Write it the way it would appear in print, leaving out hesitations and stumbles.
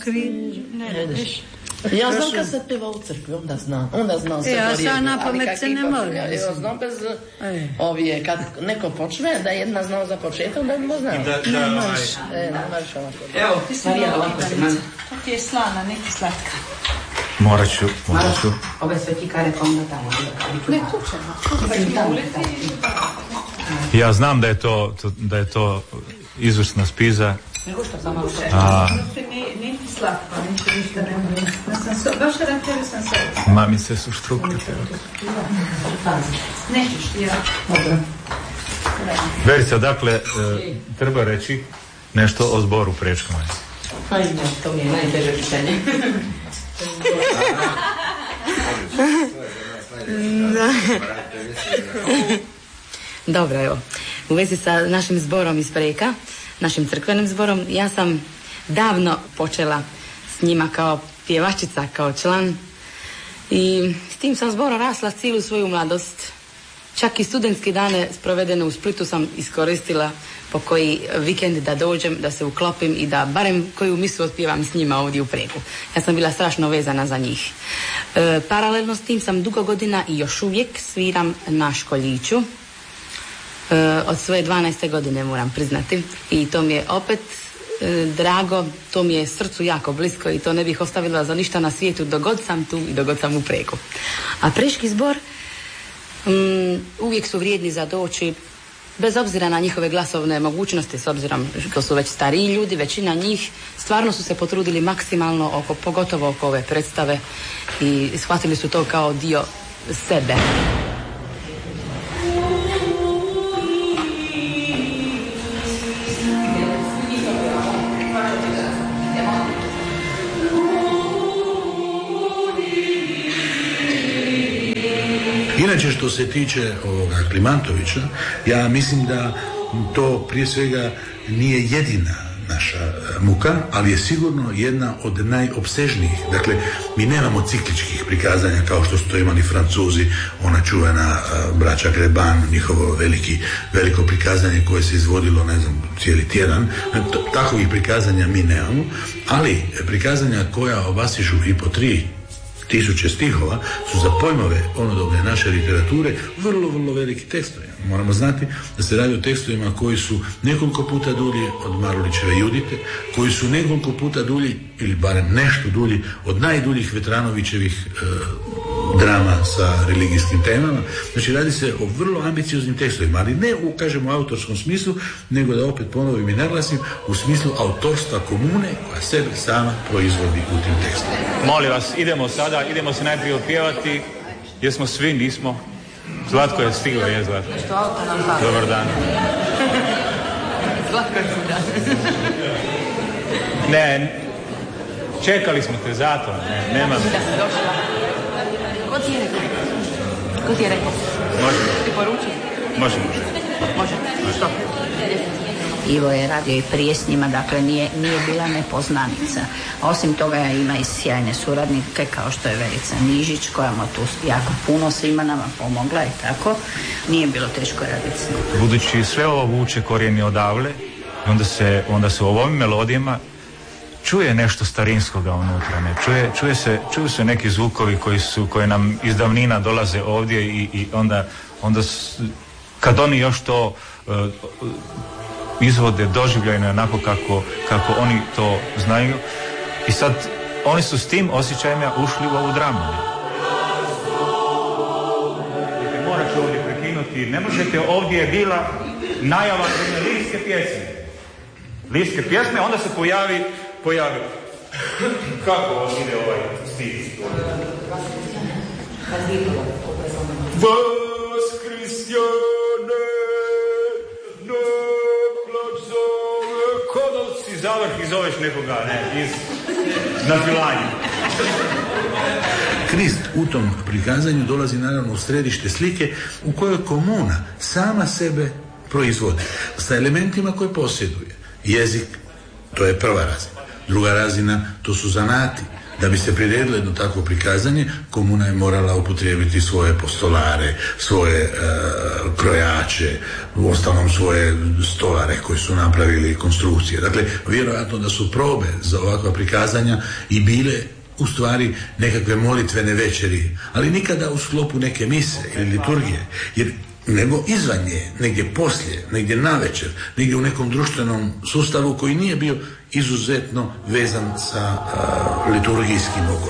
Ja znam kad se peva u crkvi, onda znam se ja sam na pamet se ne mogu. Ja znam bez ovije, kad neko počne, da jedna znao za početak, da bi mo znao. Ne možeš. Ne možeš ovako. Evo, ti si to ti je slana, neki slatka. Morat ću. Ove sve ti kare pa onda tamo. Ne, tu ćemo. Ja znam da je to izvrsna spiza. Nego što sam malo Niti slatka, ništa ne mogu. Baš rateri sam se. Mamice su štrukne. Nećeš, ja. Dobro. Verica, dakle, treba reći nešto o zboru Prečko Manje. Ajde, to mi je najteže pitanje. Dobro, evo. U vezi sa našim zborom iz Preka, našim crkvenim zborom, ja sam davno počela s njima kao pjevačica, kao član i s tim sam zborom rasla cijelu svoju mladost. Čak i studentske dane sprovedene u Splitu sam iskoristila po koji vikend da dođem, da se uklopim i da barem koju misu otpjevam s njima ovdje u Preku. Ja sam bila strašno vezana za njih. Paralelno s tim sam dugo godina i još uvijek sviram na školjiću. Od svoje 12. godine moram priznati. I to mi je opet drago, to mi je srcu jako blisko i to ne bih ostavila za ništa na svijetu dogod sam tu i dogod sam u Preku. A Preški zbor uvijek su vrijedni za doći, bez obzira na njihove glasovne mogućnosti, s obzirom što su već stariji ljudi, većina njih stvarno su se potrudili maksimalno, pogotovo oko ove predstave i shvatili su to kao dio sebe. Inače, što se tiče ovoga Klimantovića, ja mislim da to prije svega nije jedina naša muka, ali je sigurno jedna od najopsežnijih. Dakle, mi nemamo cikličkih prikazanja kao što su to imali Francuzi, ona čuvena braća Greban, njihovo veliko prikazanje koje se izvodilo, ne znam, cijeli tjedan. Takovih prikazanja mi nemamo, ali prikazanja koja obasižu i po 3000 stihova su za pojmove onodobne naše literature vrlo veliki tekstovi. Moramo znati da se radi o tekstovima koji su nekoliko puta dulji od Marulićeve Judite, koji su nekoliko puta dulji, ili barem nešto dulji, od najduljih Vetranovićevih drama sa religijskim temama. Znači, radi se o vrlo ambicioznim tekstovima, ali ne u, kažemo, autorskom smislu, nego da opet ponovim i naglasim, u smislu autorstva komune koja sebe sama proizvodi u tim tekstovima. Molim vas, idemo se najprije opjevati. Jesmo svi, nismo? Zlatko je stigao, je Zlatko. Dobar dan. Zlatko je stigao. Ne, čekali smo te zato, nema. Da si došla. Ko ti je rekao? Može. Ti poruči? Može. Što? Ivo je radio i prije s njima, dakle nije bila nepoznanica. Osim toga ima i sjajne suradnike kao što je Verica Nižić, koja mu tu jako puno svima nama pomogla i tako. Nije bilo teško raditi s njima. Budući sve ovo vuče korijeni odavle, onda se u ovim melodijama čuje nešto starinskoga unutra, ne? Čuju se neki zvukovi koji nam iz davnina dolaze ovdje i onda kad oni još to izvode doživljajno onako kako oni to znaju i sad oni su s tim osjećajima ušli u ovu dramu. Morat ću ovdje prekinuti, ne možete, ovdje je bila najava jedne lirske pjesme, onda se pojavi kako ide ovaj stih. Vaskristjane ne plać zove, kada si zavrh i zoveš nekoga, ne, na filanju. Krist u tom prikazanju dolazi naravno u središte slike u kojoj komuna sama sebe proizvodi sa elementima koje posjeduje. Jezik, to je prva razina. Druga razina, to su zanati. Da bi se priredilo jedno takvo prikazanje, komuna je morala upotrijebiti svoje postolare, svoje krojače, uostalom svoje stolare koji su napravili konstrukcije. Dakle, vjerojatno da su probe za ovakva prikazanja i bile u stvari nekakve molitvene večeri, ali nikada u sklopu neke mise ili liturgije, nego izvan nje, negdje poslije, negdje navečer, negdje u nekom društvenom sustavu koji nije bio izuzetno vezan sa liturgijskim